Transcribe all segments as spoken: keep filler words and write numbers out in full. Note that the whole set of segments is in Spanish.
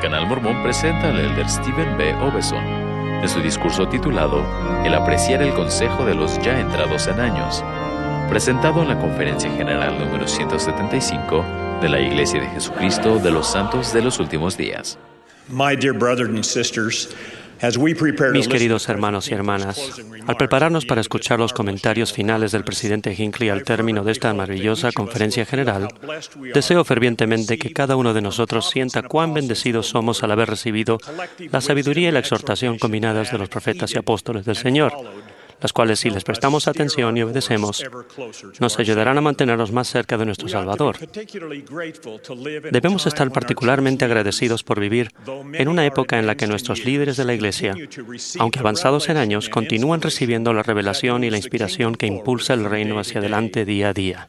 Canal Mormón presenta al elder Stephen B. Oveson en su discurso titulado El apreciar el consejo de los ya entrados en años, presentado en la Conferencia General número ciento setenta y cinco de la Iglesia de Jesucristo de los Santos de los Últimos Días. My dear brothers and sisters, as we prepare to Mis listen queridos to hermanos y President hermanas, Hinckley's closing al remarks, prepararnos para we escuchar los comentarios finales del presidente Hinckley al término de esta maravillosa conferencia general, deseo fervientemente que cada uno de nosotros sienta cuán bendecidos somos al haber recibido la sabiduría y la exhortación combinadas de los profetas y apóstoles del Señor, las cuales, si les prestamos atención y obedecemos, nos ayudarán a mantenernos más cerca de nuestro Salvador. Debemos estar particularmente agradecidos por vivir en una época en la que nuestros líderes de la Iglesia, aunque avanzados en años, continúan recibiendo la revelación y la inspiración que impulsa el reino hacia adelante día a día.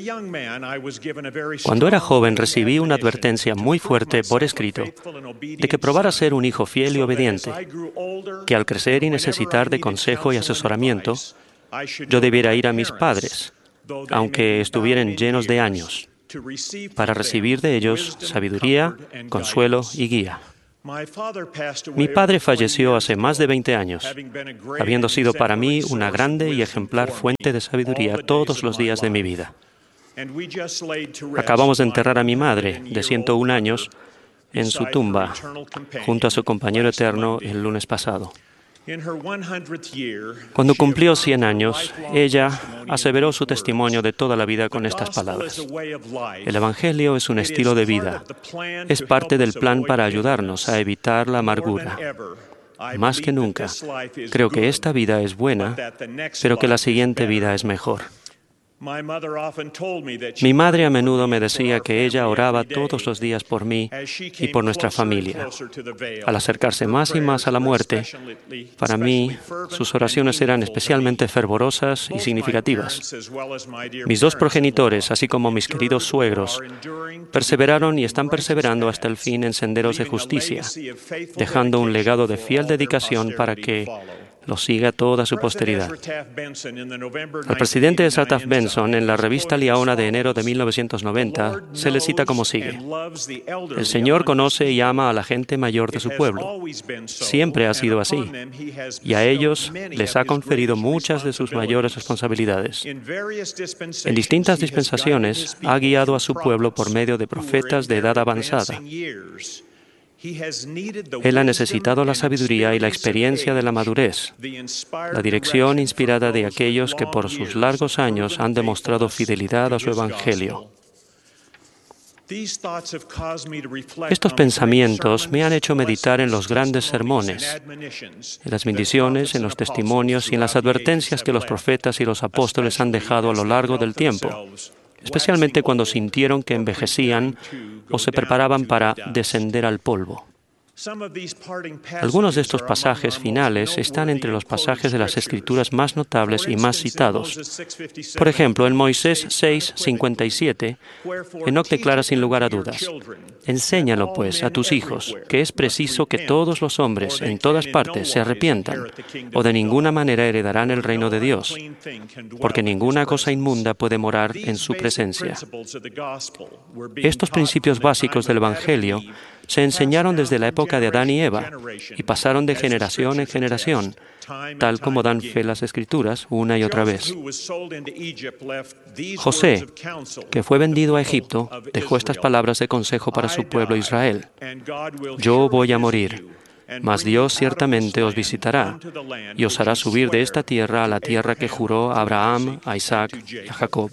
Cuando era joven recibí una advertencia muy fuerte por escrito de que probara ser un hijo fiel y obediente, que al crecer y necesitar de consejo y asesoramiento, yo debiera ir a mis padres, aunque estuvieran llenos de años, para recibir de ellos sabiduría, consuelo y guía. Mi padre falleció hace más de veinte años, habiendo sido para mí una grande y ejemplar fuente de sabiduría todos los días de mi vida. Acabamos de enterrar a mi madre, de ciento un años, en su tumba, junto a su compañero eterno el lunes pasado. Cuando cumplió cien años, ella aseveró su testimonio de toda la vida con estas palabras: el Evangelio es un estilo de vida, es parte del plan para ayudarnos a evitar la amargura. Más que nunca, creo que esta vida es buena, pero que la siguiente vida es mejor. Mi madre a menudo me decía que ella oraba todos los días por mí y por nuestra familia. Al acercarse más y más a la muerte, para mí, sus oraciones eran especialmente fervorosas y significativas. Mis dos progenitores, así como mis queridos suegros, perseveraron y están perseverando hasta el fin en senderos de justicia, dejando un legado de fiel dedicación para que lo siga toda su posteridad. Al presidente Ezra Taft Benson, en la revista Liaona de enero de mil novecientos noventa, se le cita como sigue: el Señor conoce y ama a la gente mayor de su pueblo. Siempre ha sido así, y a ellos les ha conferido muchas de sus mayores responsabilidades. En distintas dispensaciones, ha guiado a su pueblo por medio de profetas de edad avanzada. Él ha necesitado la sabiduría y la experiencia de la madurez, la dirección inspirada de aquellos que por sus largos años han demostrado fidelidad a su Evangelio. Estos pensamientos me han hecho meditar en los grandes sermones, en las bendiciones, en los testimonios y en las advertencias que los profetas y los apóstoles han dejado a lo largo del tiempo, especialmente cuando sintieron que envejecían o se preparaban para descender al polvo. Algunos de estos pasajes finales están entre los pasajes de las Escrituras más notables y más citados. Por ejemplo, en Moisés seis, cincuenta y siete, Enoc declara sin lugar a dudas: enséñalo, pues, a tus hijos, que es preciso que todos los hombres en todas partes se arrepientan, o de ninguna manera heredarán el reino de Dios, porque ninguna cosa inmunda puede morar en su presencia. Estos principios básicos del Evangelio se enseñaron desde la época de Adán y Eva y pasaron de generación en generación, tal como dan fe las Escrituras una y otra vez. José, que fue vendido a Egipto, dejó estas palabras de consejo para su pueblo Israel: yo voy a morir, mas Dios ciertamente os visitará y os hará subir de esta tierra a la tierra que juró a Abraham, a Isaac y a Jacob.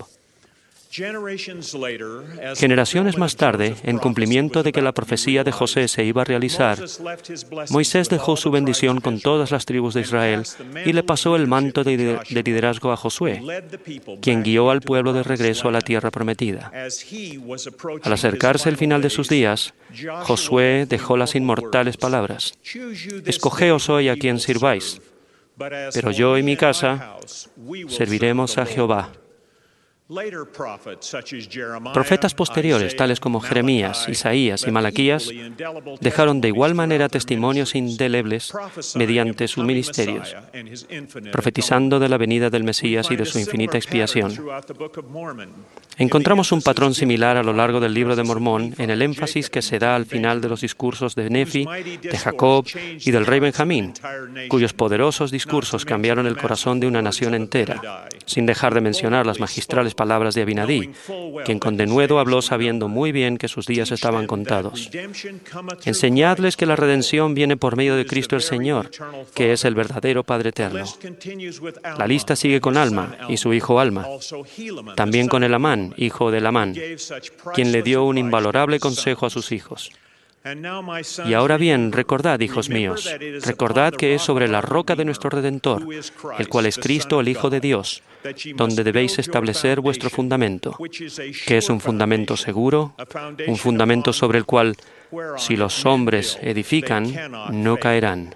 Generaciones más tarde, en cumplimiento de que la profecía de José se iba a realizar, Moisés dejó su bendición con todas las tribus de Israel y le pasó el manto de liderazgo a Josué, quien guió al pueblo de regreso a la tierra prometida. Al acercarse el final de sus días, Josué dejó las inmortales palabras: escogeos hoy a quien sirváis, pero yo y mi casa serviremos a Jehová. Profetas posteriores, tales como Jeremías, Isaías y Malaquías, dejaron de igual manera testimonios indelebles mediante sus ministerios, profetizando de la venida del Mesías y de su infinita expiación. Encontramos un patrón similar a lo largo del Libro de Mormón en el énfasis que se da al final de los discursos de Nefi, de Jacob y del rey Benjamín, cuyos poderosos discursos cambiaron el corazón de una nación entera, sin dejar de mencionar las magistrales palabras de Abinadí, quien con denuedo habló sabiendo muy bien que sus días estaban contados. Enseñadles que la redención viene por medio de Cristo el Señor, que es el verdadero Padre eterno. La lista sigue con Alma y su hijo Alma, también con Elamán, hijo de Elamán, quien le dio un invalorable consejo a sus hijos. Y ahora bien, recordad, hijos míos, recordad que es sobre la roca de nuestro Redentor, el cual es Cristo, el Hijo de Dios, donde debéis establecer vuestro fundamento, que es un fundamento seguro, un fundamento sobre el cual, si los hombres edifican, no caerán.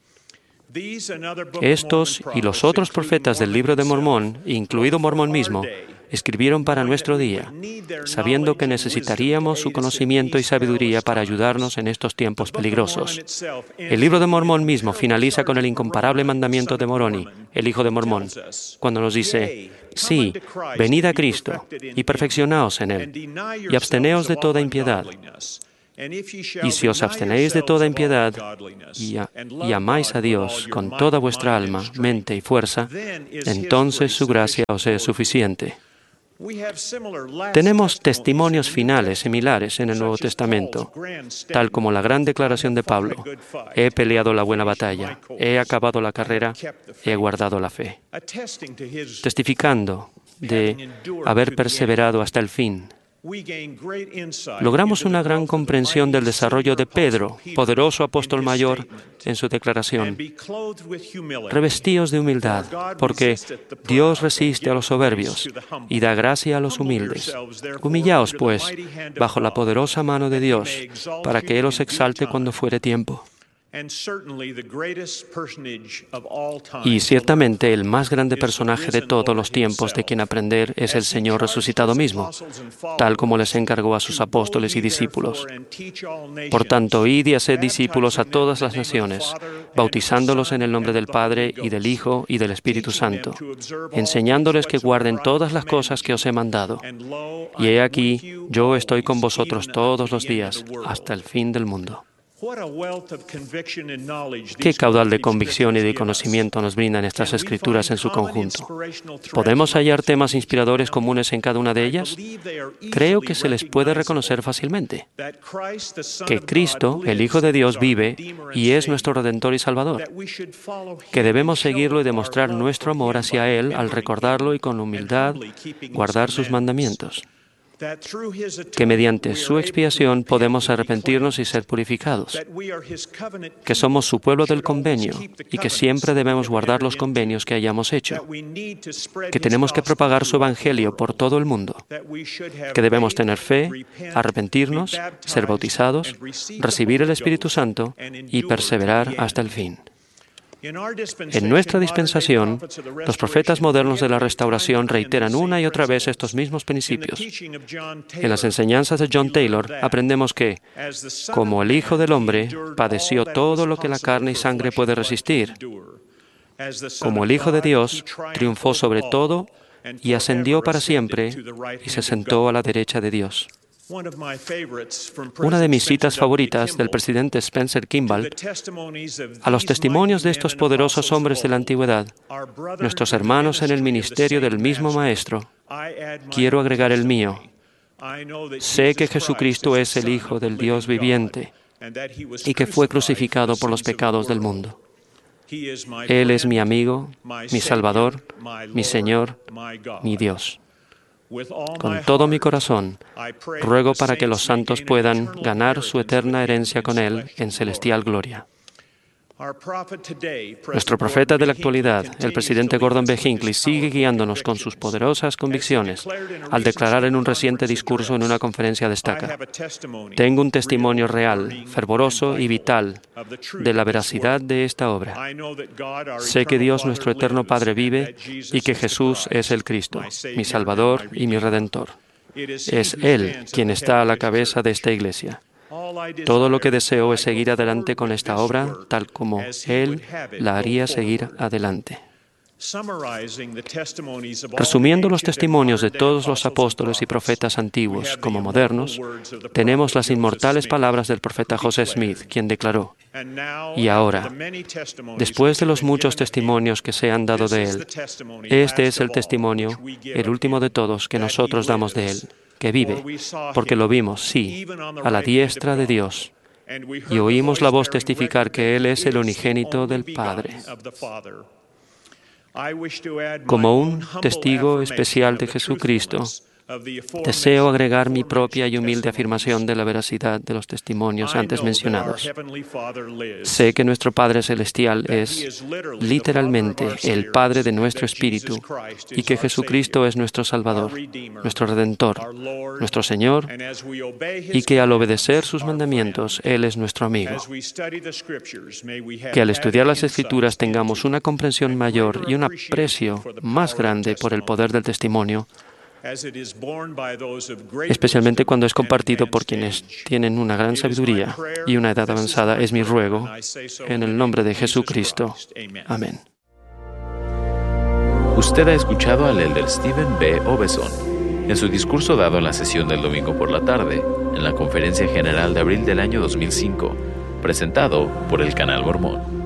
Estos y los otros profetas del Libro de Mormón, incluido Mormón mismo, escribieron para nuestro día, sabiendo que necesitaríamos su conocimiento y sabiduría para ayudarnos en estos tiempos peligrosos. El Libro de Mormón mismo finaliza con el incomparable mandamiento de Moroni, el hijo de Mormón, cuando nos dice: sí, venid a Cristo y perfeccionaos en Él, y absteneos de toda impiedad. Y si os abstenéis de toda impiedad y, a, y amáis a Dios con toda vuestra alma, mente y fuerza, entonces su gracia os es suficiente. Tenemos testimonios finales similares en el Nuevo Testamento, tal como la gran declaración de Pablo: he peleado la buena batalla, he acabado la carrera, he guardado la fe, testificando de haber perseverado hasta el fin. Logramos una gran comprensión del desarrollo de Pedro, poderoso apóstol mayor, en su declaración: revestíos de humildad, porque Dios resiste a los soberbios y da gracia a los humildes. Humillaos, pues, bajo la poderosa mano de Dios, para que Él os exalte cuando fuere tiempo. Y ciertamente el más grande personaje de todos los tiempos de quien aprender es el Señor resucitado mismo, tal como les encargó a sus apóstoles y discípulos. Por tanto, id y haced discípulos a todas las naciones, bautizándolos en el nombre del Padre y del Hijo y del Espíritu Santo, enseñándoles que guarden todas las cosas que os he mandado. Y he aquí, yo estoy con vosotros todos los días, hasta el fin del mundo. Qué caudal de convicción y de conocimiento nos brindan estas Escrituras en su conjunto. ¿Podemos hallar temas inspiradores comunes en cada una de ellas? Creo que se les puede reconocer fácilmente. Que Cristo, el Hijo de Dios, vive y es nuestro Redentor y Salvador. Que debemos seguirlo y demostrar nuestro amor hacia Él al recordarlo y con humildad guardar sus mandamientos. Que mediante su expiación podemos arrepentirnos y ser purificados, que somos su pueblo del convenio y que siempre debemos guardar los convenios que hayamos hecho, que tenemos que propagar su evangelio por todo el mundo, que debemos tener fe, arrepentirnos, ser bautizados, recibir el Espíritu Santo y perseverar hasta el fin. En nuestra dispensación, los profetas modernos de la Restauración reiteran una y otra vez estos mismos principios. En las enseñanzas de John Taylor aprendemos que, como el Hijo del Hombre padeció todo lo que la carne y sangre puede resistir, como el Hijo de Dios triunfó sobre todo y ascendió para siempre y se sentó a la derecha de Dios. Una de mis citas favoritas del presidente Spencer Kimball: a los testimonios de estos poderosos hombres de la antigüedad, nuestros hermanos en el ministerio del mismo Maestro, quiero agregar el mío. Sé que Jesucristo es el Hijo del Dios viviente y que fue crucificado por los pecados del mundo. Él es mi amigo, mi Salvador, mi Señor, mi Dios. Con todo mi corazón, ruego para que los santos puedan ganar su eterna herencia con Él en celestial gloria. Nuestro profeta de la actualidad, el presidente Gordon B. Hinckley, sigue guiándonos con sus poderosas convicciones al declarar en un reciente discurso en una conferencia destaca: tengo un testimonio real, fervoroso y vital de la veracidad de esta obra. Sé que Dios, nuestro eterno Padre, vive y que Jesús es el Cristo, mi Salvador y mi Redentor. Es Él quien está a la cabeza de esta iglesia. Todo lo que deseo es seguir adelante con esta obra, tal como Él la haría seguir adelante. Resumiendo los testimonios de todos los apóstoles y profetas antiguos como modernos, tenemos las inmortales palabras del profeta José Smith, quien declaró: y ahora, después de los muchos testimonios que se han dado de Él, este es el testimonio, el último de todos, que nosotros damos de Él, que vive, porque lo vimos, sí, a la diestra de Dios, y oímos la voz testificar que Él es el unigénito del Padre. Como un testigo especial de Jesucristo, deseo agregar mi propia y humilde afirmación de la veracidad de los testimonios antes mencionados. Sé que nuestro Padre Celestial es literalmente el Padre de nuestro espíritu y que Jesucristo es nuestro Salvador, nuestro Redentor, nuestro Señor, y que al obedecer sus mandamientos, Él es nuestro amigo. Que al estudiar las Escrituras tengamos una comprensión mayor y un aprecio más grande por el poder del testimonio, especialmente cuando es compartido por quienes tienen una gran sabiduría y una edad avanzada, es mi ruego, en el nombre de Jesucristo. Amén. Usted ha escuchado al elder Stephen B. Obeson en su discurso dado en la sesión del domingo por la tarde, en la Conferencia General de abril del año dos mil cinco, presentado por el Canal Mormón.